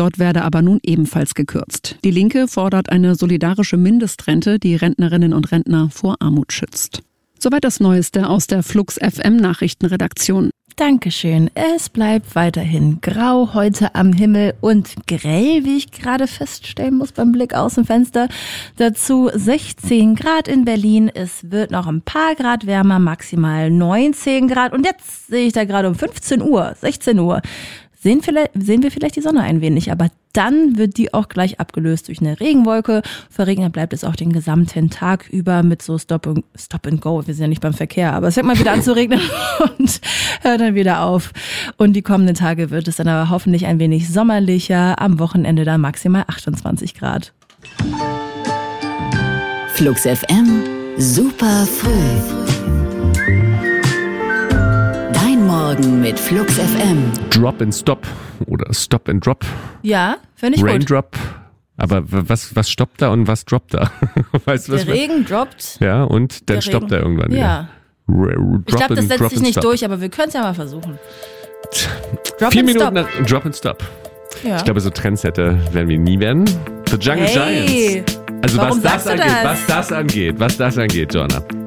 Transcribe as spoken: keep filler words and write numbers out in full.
Dort werde aber nun ebenfalls gekürzt. Die Linke fordert eine solidarische Mindestrente, die Rentnerinnen und Rentner vor Armut schützt. Soweit das Neueste aus der Flux F M Nachrichtenredaktion. Dankeschön. Es bleibt weiterhin grau heute am Himmel und grell, wie ich gerade feststellen muss beim Blick aus dem Fenster. Dazu sechzehn Grad in Berlin. Es wird noch ein paar Grad wärmer, maximal neunzehn Grad. Und jetzt sehe ich da gerade um fünfzehn Uhr, sechzehn Uhr. Sehen, vielleicht, sehen wir vielleicht die Sonne ein wenig, aber dann wird die auch gleich abgelöst durch eine Regenwolke. Verregnet bleibt es auch den gesamten Tag über mit so Stop and, Stop and Go. Wir sind ja nicht beim Verkehr, aber es fängt mal wieder an zu regnen und hört dann wieder auf. Und die kommenden Tage wird es dann aber hoffentlich ein wenig sommerlicher. Am Wochenende dann maximal achtundzwanzig Grad. Flux F M, super früh. Morgen mit Flux F M. Drop and Stop oder Stop and Drop. Ja, finde ich Raindrop. Gut. Aber was, was stoppt da und was droppt da? Weißt du, was der Regen droppt. Ja, und dann stoppt er irgendwann ja. wieder. Ja. Ich glaube, das setzt sich nicht stop. durch, aber wir können es ja mal versuchen. Drop Vier Minuten nach Drop and Stop. Ja. Ich glaube, so Trendsetter werden wir nie werden. The Jungle hey, Giants. Also was das, angeht, das? was das angeht, was das angeht, Joanna.